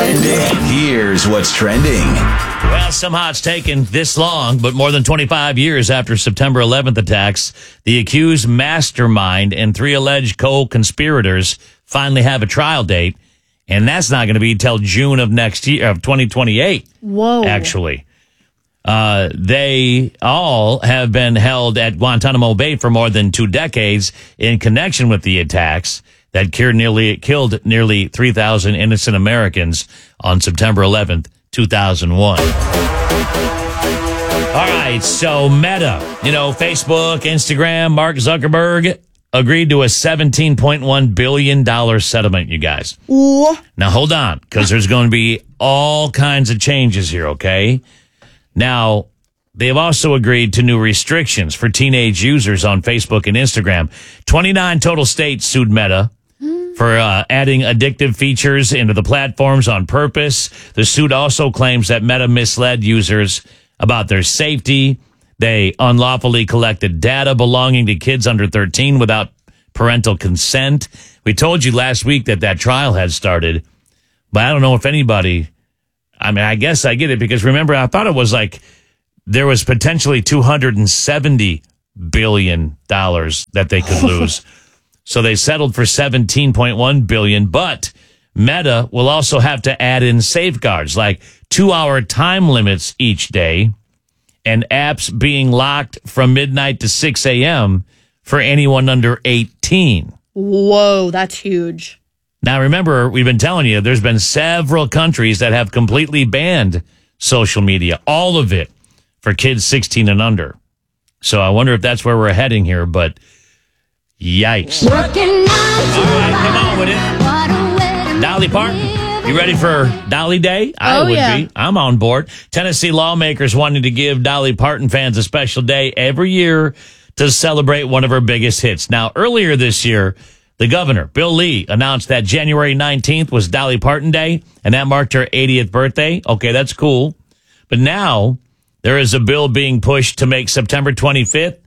trending. Here's what's trending. Well, somehow it's taken this long, but more than 25 years after September 11th attacks, the accused mastermind and 3 alleged co-conspirators finally have a trial date, and that's not going to be till June of next year, of 2028. Whoa. Actually. They all have been held at Guantanamo Bay for more than 2 decades in connection with the attacks that killed nearly 3,000 innocent Americans on September 11th, 2001. All right, so Meta, Facebook, Instagram, Mark Zuckerberg agreed to a $17.1 billion settlement, you guys. Ooh. Now, hold on, because there's going to be all kinds of changes here, okay? Now, they've also agreed to new restrictions for teenage users on Facebook and Instagram. 29 total states sued Meta for adding addictive features into the platforms on purpose. The suit also claims that Meta misled users about their safety. They unlawfully collected data belonging to kids under 13 without parental consent. We told you last week that trial had started, but I don't know if anybody... I guess I get it, because remember, I thought it was like there was potentially $270 billion that they could lose. So they settled for $17.1 billion, but Meta will also have to add in safeguards like 2-hour time limits each day and apps being locked from midnight to 6 a.m. for anyone under 18. Whoa, that's huge. Now, remember, we've been telling you, there's been several countries that have completely banned social media, all of it, for kids 16 and under. So I wonder if that's where we're heading here, but yikes. All right, come on with it. Dolly Parton, you ready for Dolly Day? I would be. I'm on board. Tennessee lawmakers wanting to give Dolly Parton fans a special day every year to celebrate one of her biggest hits. Now, earlier this year, the governor, Bill Lee, announced that January 19th was Dolly Parton Day, and that marked her 80th birthday. Okay, that's cool. But now there is a bill being pushed to make September 25th,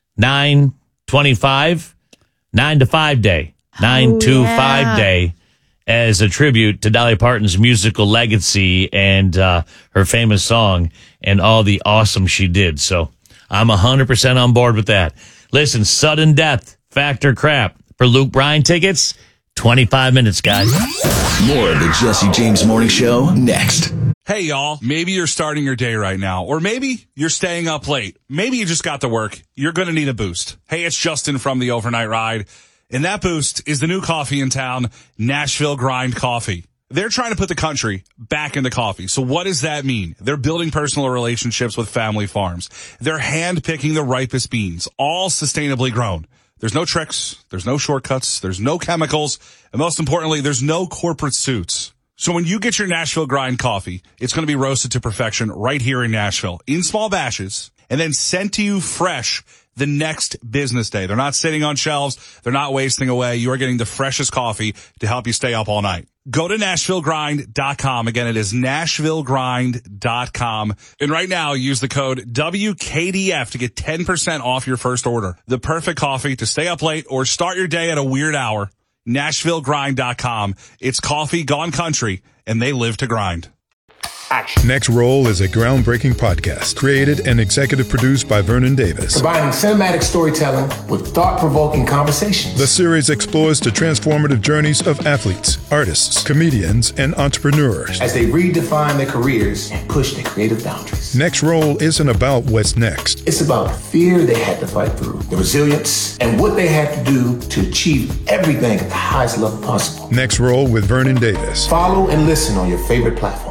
9/25, 9-to-5 day, 9-to-5 day, as a tribute to Dolly Parton's musical legacy and her famous song and all the awesome she did. So I'm 100% on board with that. Listen, sudden death, factor crap. For Luke Bryan tickets, 25 minutes, guys. More of the Jesse James Morning Show next. Hey, y'all. Maybe you're starting your day right now, or maybe you're staying up late. Maybe you just got to work. You're going to need a boost. Hey, it's Justin from the Overnight Ride, and that boost is the new coffee in town, Nashville Grind Coffee. They're trying to put the country back into coffee. So what does that mean? They're building personal relationships with family farms. They're hand-picking the ripest beans, all sustainably grown. There's no tricks, there's no shortcuts, there's no chemicals, and most importantly, there's no corporate suits. So when you get your Nashville Grind coffee, it's going to be roasted to perfection right here in Nashville in small batches and then sent to you fresh the next business day. They're not sitting on shelves. They're not wasting away. You are getting the freshest coffee to help you stay up all night. Go to NashvilleGrind.com. Again, it is NashvilleGrind.com. And right now, use the code WKDF to get 10% off your first order. The perfect coffee to stay up late or start your day at a weird hour. NashvilleGrind.com. It's coffee gone country, and they live to grind. Action. Next Roll is a groundbreaking podcast created and executive produced by Vernon Davis. Combining cinematic storytelling with thought-provoking conversations. The series explores the transformative journeys of athletes, artists, comedians, and entrepreneurs as they redefine their careers and push their creative boundaries. Next Roll isn't about what's next. It's about the fear they had to fight through, the resilience, and what they had to do to achieve everything at the highest level possible. Next Roll with Vernon Davis. Follow and listen on your favorite platform.